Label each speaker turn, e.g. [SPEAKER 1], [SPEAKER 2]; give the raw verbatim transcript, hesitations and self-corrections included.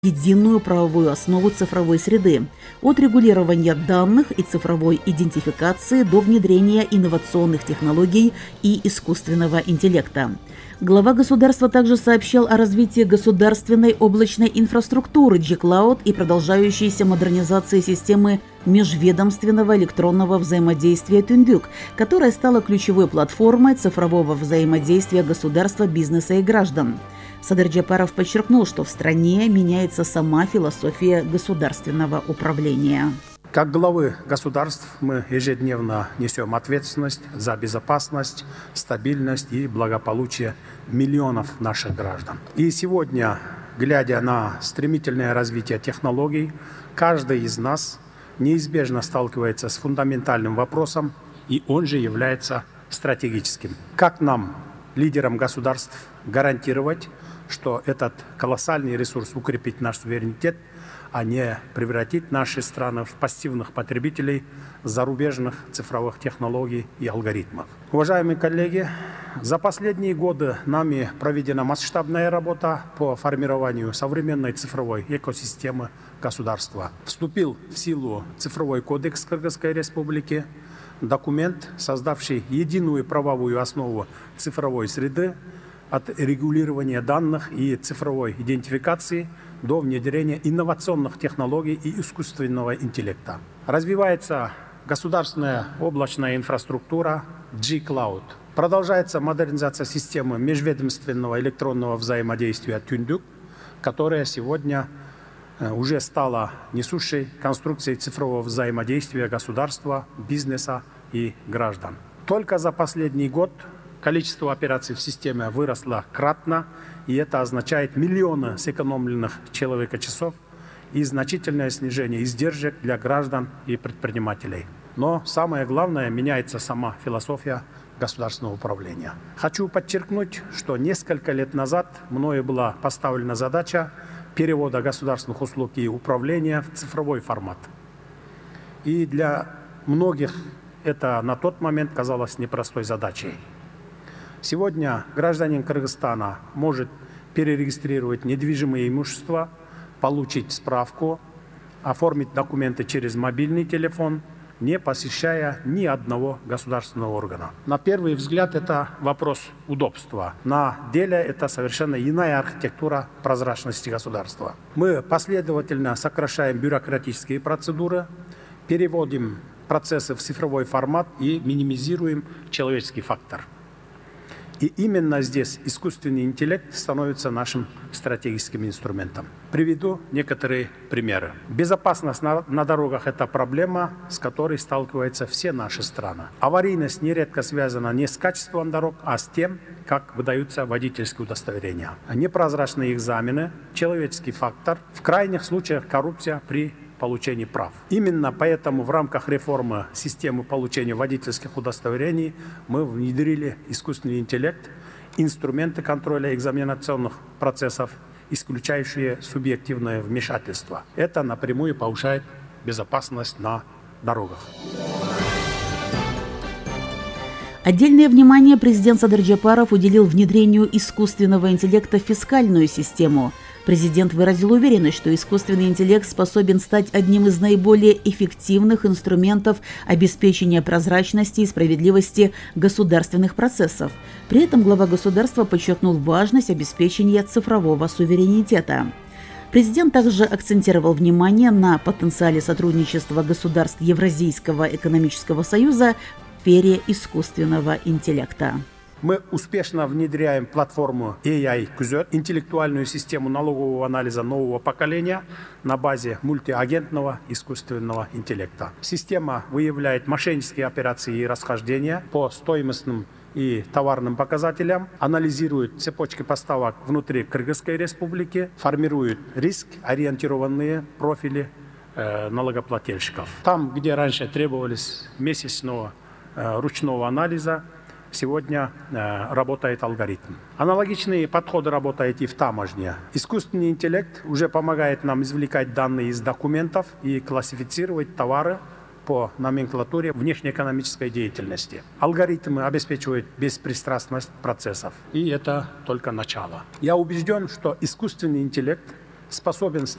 [SPEAKER 1] единую правовую основу цифровой среды, от регулирования данных и цифровой идентификации до внедрения инновационных технологий и искусственного интеллекта. Глава государства также сообщил о развитии государственной облачной инфраструктуры джи клауд и продолжающейся модернизации системы межведомственного электронного взаимодействия Түндүк, которая стала ключевой платформой цифрового взаимодействия государства, бизнеса и граждан. Садыр Джапаров подчеркнул, что в стране меняется сама философия государственного управления.
[SPEAKER 2] Как главы государств мы ежедневно несем ответственность за безопасность, стабильность и благополучие миллионов наших граждан. И сегодня, глядя на стремительное развитие технологий, каждый из нас неизбежно сталкивается с фундаментальным вопросом, и он же является стратегическим. Как нам, лидерам государств, гарантировать, что этот колоссальный ресурс укрепить наш суверенитет, а не превратить наши страны в пассивных потребителей зарубежных цифровых технологий и алгоритмов. Уважаемые коллеги, за последние годы нами проведена масштабная работа по формированию современной цифровой экосистемы государства. Вступил в силу цифровой кодекс Кыргызской Республики, документ, создавший единую правовую основу цифровой среды, от регулирования данных и цифровой идентификации до внедрения инновационных технологий и искусственного интеллекта. Развивается государственная облачная инфраструктура джи клауд. Продолжается модернизация системы межведомственного электронного взаимодействия Түндүк, которая сегодня уже стала несущей конструкцией цифрового взаимодействия государства, бизнеса и граждан. Только за последний год количество операций в системе выросло кратно, и это означает миллионы сэкономленных человека-часов и значительное снижение издержек для граждан и предпринимателей. Но самое главное, меняется сама философия государственного управления. Хочу подчеркнуть, что несколько лет назад мною была поставлена задача перевода государственных услуг и управления в цифровой формат. И для многих это на тот момент казалось непростой задачей. Сегодня гражданин Кыргызстана может перерегистрировать недвижимое имущество, получить справку, оформить документы через мобильный телефон, не посещая ни одного государственного органа. На первый взгляд это вопрос удобства. На деле это совершенно иная архитектура прозрачности государства. Мы последовательно сокращаем бюрократические процедуры, переводим процессы в цифровой формат и минимизируем человеческий фактор. И именно здесь искусственный интеллект становится нашим стратегическим инструментом. Приведу некоторые примеры. Безопасность на, на дорогах – это проблема, с которой сталкиваются все наши страны. Аварийность нередко связана не с качеством дорог, а с тем, как выдаются водительские удостоверения. Непрозрачные экзамены, человеческий фактор, в крайних случаях коррупция при получении прав. Именно поэтому в рамках реформы системы получения водительских удостоверений мы внедрили искусственный интеллект, инструменты контроля экзаменационных процессов, исключающие субъективное вмешательство. Это напрямую повышает безопасность на дорогах.
[SPEAKER 1] Отдельное внимание президент Садыр Джапаров уделил внедрению искусственного интеллекта в фискальную систему. Президент выразил уверенность, что искусственный интеллект способен стать одним из наиболее эффективных инструментов обеспечения прозрачности и справедливости государственных процессов. При этом глава государства подчеркнул важность обеспечения цифрового суверенитета. Президент также акцентировал внимание на потенциале сотрудничества государств Евразийского экономического союза в сфере искусственного интеллекта.
[SPEAKER 2] Мы успешно внедряем платформу эй ай Күзет, интеллектуальную систему налогового анализа нового поколения на базе мультиагентного искусственного интеллекта. Система выявляет мошеннические операции и расхождения по стоимостным и товарным показателям, анализирует цепочки поставок внутри Кыргызской Республики, формирует риск-ориентированные профили э, налогоплательщиков. Там, где раньше требовались месячного э, ручного анализа, сегодня э, работает алгоритм. Аналогичные подходы работают и в таможне. Искусственный интеллект уже помогает нам извлекать данные из документов и классифицировать товары по номенклатуре внешнеэкономической деятельности. Алгоритмы обеспечивают беспристрастность процессов. И это только начало. Я убежден, что искусственный интеллект способен